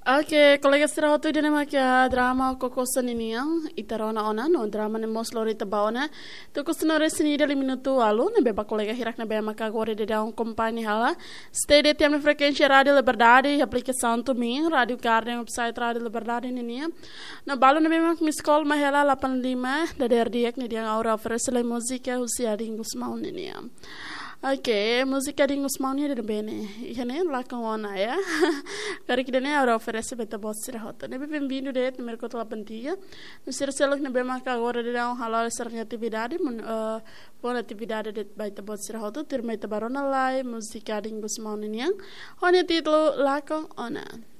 Oke, kolega istirahat itu nama kia drama kokosan ini yang itarona ona no drama ne mos lori tabaona. Tu kusenore sini dari minuto alu ne beba kolega hirak ne beba maka gore de daun kompani hala. Stay de tiam frekuensi Radio Liberdade, aplicação tu min, Radio Garden, website Radio Liberdade ini. No balu ne beba miss call mahela 85 da derdiek ne dia aura oferece musika usia ringus maun ini. Oke, música de Gusmão era bem, já nem lá com ona, ya. Kari kita nem agora oferece beta boss serahota. Nebe bem-vindo de número 4 la pantia. No sercelok nebe maka agora de dar halal sernya atividade, boa atividade de beta boss serahota, termita barona lai, música de Gusmão niang. Hanya título lá com ona.